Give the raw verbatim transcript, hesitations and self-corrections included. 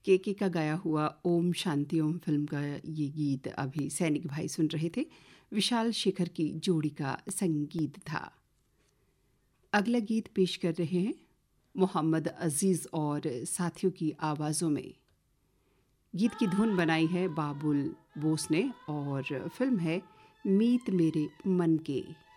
केके का गाया हुआ ओम शांति ओम फिल्म का ये गीत अभी सैनिक भाई सुन रहे थे। विशाल शेखर की जोड़ी का संगीत था। अगला गीत पेश कर रहे हैं मोहम्मद अजीज़ और साथियों की आवाज़ों में। गीत की धुन बनाई है बाबुल बोस ने और फिल्म है मीत मेरे मन के।